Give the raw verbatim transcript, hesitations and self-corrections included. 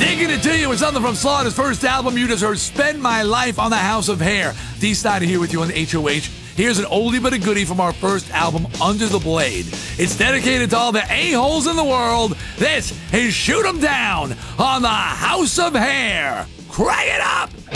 Digging it to you with something from Slaughter's first album. You just heard Spend My Life on the House of Hair. D. Snyder here with you on H O H. Here's an oldie but a goodie from our first album, Under the Blade. It's dedicated to all the a-holes in the world. This is Shoot 'em Down on the House of Hair. Crank it up!